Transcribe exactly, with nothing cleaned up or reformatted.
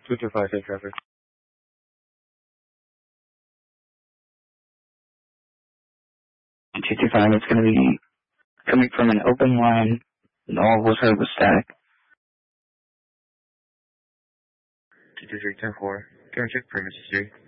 two two five, safe traffic. two two five, it's going to be coming from an open line, and all was heard was static. two two three, ten four, can I check premise history?